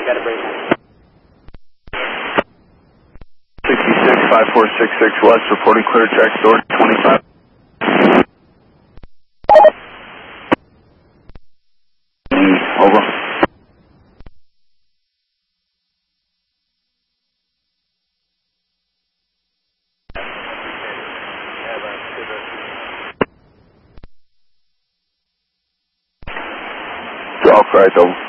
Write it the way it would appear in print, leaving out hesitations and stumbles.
got a break. 665466 West, reporting clear track door 25. Over. Golf right, over.